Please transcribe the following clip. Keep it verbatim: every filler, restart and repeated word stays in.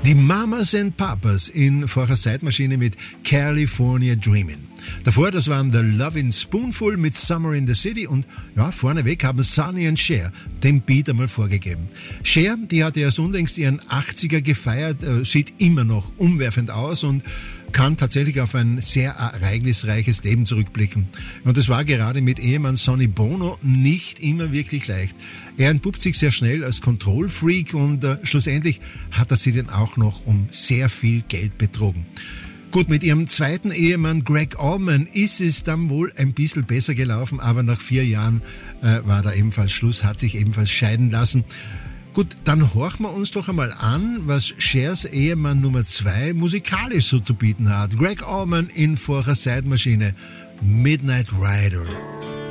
Die Mamas and Papas in vorher Zeitmaschine mit California Dreamin'. Davor, das waren The Lovin' Spoonful mit Summer in the City und ja, vorneweg haben Sonny und Cher den Beat einmal vorgegeben. Cher, die hatte erst unlängst ihren achtziger gefeiert, äh, sieht immer noch umwerfend aus und kann tatsächlich auf ein sehr ereignisreiches Leben zurückblicken. Und das war gerade mit Ehemann Sonny Bono nicht immer wirklich leicht. Er entpuppt sich sehr schnell als Kontrollfreak und äh, schlussendlich hat er sie dann auch noch um sehr viel Geld betrogen. Gut, mit ihrem zweiten Ehemann Greg Allman ist es dann wohl ein bisschen besser gelaufen, aber nach vier Jahren äh, war da ebenfalls Schluss, hat sich ebenfalls scheiden lassen. Gut, dann horchen wir uns doch einmal an, was Chers Ehemann Nummer zwei musikalisch so zu bieten hat. Greg Allman in vorher Zeitmaschine, Midnight Rider.